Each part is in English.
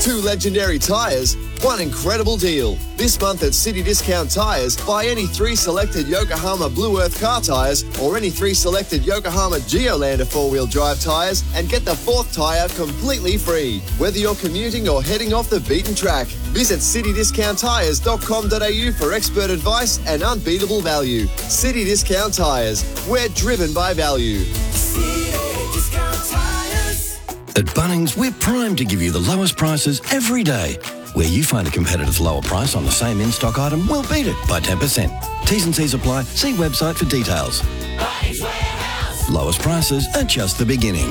2 legendary tyres, 1 incredible deal. This month at City Discount Tyres, buy any 3 selected Yokohama Blue Earth car tyres or any 3 selected Yokohama Geolander 4-wheel drive tyres and get the 4th tyre completely free. Whether you're commuting or heading off the beaten track, visit citydiscounttyres.com.au for expert advice and unbeatable value. City Discount Tyres. We're driven by value. At Bunnings, we're primed to give you the lowest prices every day. Where you find a competitive lower price on the same in-stock item, we'll beat it by 10%. T's and C's apply. See website for details. Lowest prices are just the beginning.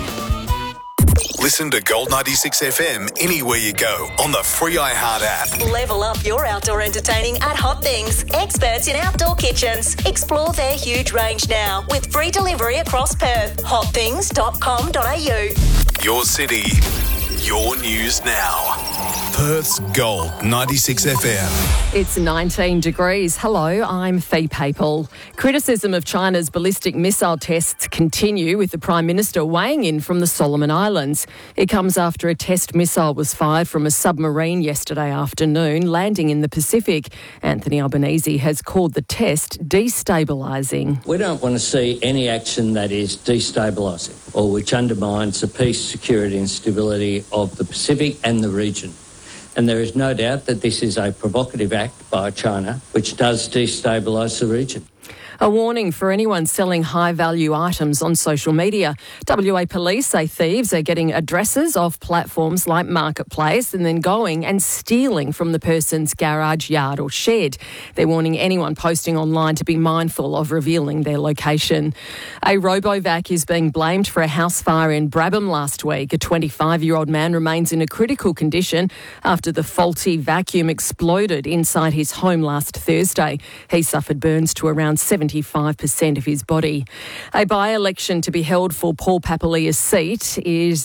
Listen to Gold 96 FM anywhere you go on the free iHeart app. Level up your outdoor entertaining at Hot Things, experts in outdoor kitchens. Explore their huge range now with free delivery across Perth. hotthings.com.au. Your city, your news now. Perth's Gold 96 FM. It's 19 degrees. Hello, I'm Fee Papel. Criticism of China's ballistic missile tests continue, with the Prime Minister weighing in from the Solomon Islands. It comes after a test missile was fired from a submarine yesterday afternoon, landing in the Pacific. Anthony Albanese has called the test destabilising. We don't want to see any action that is destabilising or which undermines the peace, security and stability of the Pacific and the region. And there is no doubt that this is a provocative act by China which does destabilise the region. A warning for anyone selling high-value items on social media. WA Police say thieves are getting addresses off platforms like Marketplace and then going and stealing from the person's garage, yard or shed. They're warning anyone posting online to be mindful of revealing their location. A RoboVac is being blamed for a house fire in Brabham last week. A 25-year-old man remains in a critical condition after the faulty vacuum exploded inside his home last Thursday. He suffered burns to around 75% of his body. A by-election to be held for Paul Papalia's seat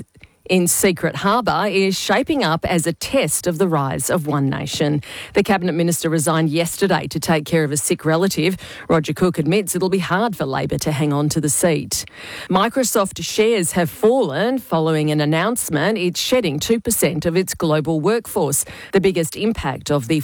in Secret Harbour is shaping up as a test of the rise of One Nation. The Cabinet Minister resigned yesterday to take care of a sick relative. Roger Cook admits it'll be hard for Labor to hang on to the seat. Microsoft shares have fallen following an announcement it's shedding 2% of its global workforce. The biggest impact of the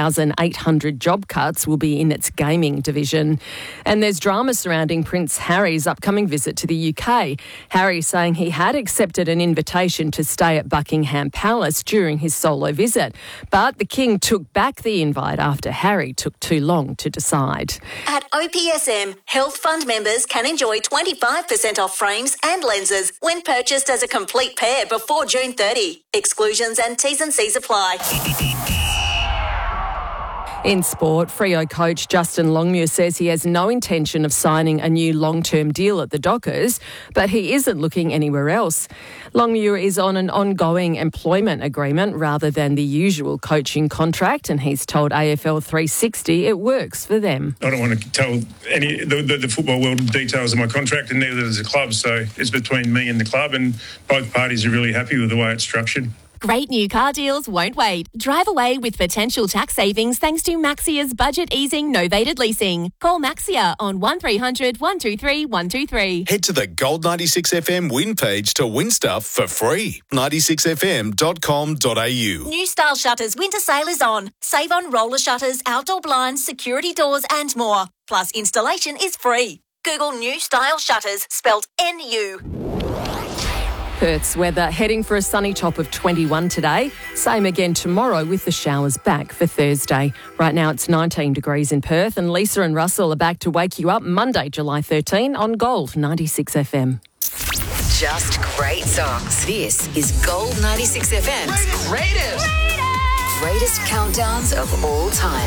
4,800 job cuts will be in its gaming division. And there's drama surrounding Prince Harry's upcoming visit to the UK. Harry saying he had accepted an invitation to stay at Buckingham Palace during his solo visit. But the King took back the invite after Harry took too long to decide. At OPSM, Health Fund members can enjoy 25% off frames and lenses when purchased as a complete pair before June 30. Exclusions and T's and C's apply. In sport, Freo coach Justin Longmuir says he has no intention of signing a new long-term deal at the Dockers, but he isn't looking anywhere else. Longmuir is on an ongoing employment agreement rather than the usual coaching contract, and he's told AFL 360 it works for them. I don't want to tell the football world details of my contract, and neither does the club, so it's between me and the club, and both parties are really happy with the way it's structured. Great new car deals won't wait. Drive away with potential tax savings thanks to Maxia's budget easing novated leasing. Call Maxia on 1300 123 123. Head to the Gold 96 FM win page to win stuff for free. 96fm.com.au. New Style Shutters winter sale is on. Save on roller shutters, outdoor blinds, security doors and more. Plus installation is free. Google New Style Shutters, spelled NU. Perth's weather heading for a sunny top of 21 today. Same again tomorrow with the showers back for Thursday. Right now it's 19 degrees in Perth, and Lisa and Russell are back to wake you up Monday, July 13 on Gold 96 FM. Just great songs. This is Gold 96 FM's greatest countdowns of all time.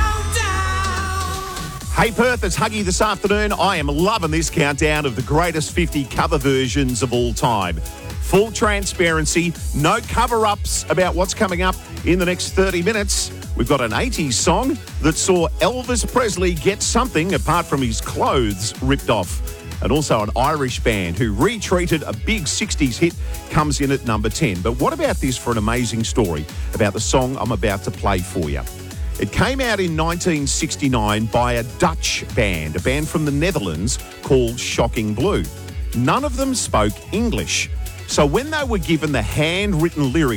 Hey Perth, it's Huggy this afternoon. I am loving this countdown of the greatest 50 cover versions of all time. Full transparency, no cover-ups about what's coming up in the next 30 minutes. We've got an 80s song that saw Elvis Presley get something apart from his clothes ripped off. And also an Irish band who retreated a big 60s hit comes in at number 10. But what about this for an amazing story about the song I'm about to play for you? It came out in 1969 by a Dutch band, a band from the Netherlands called Shocking Blue. None of them spoke English. So when they were given the handwritten lyrics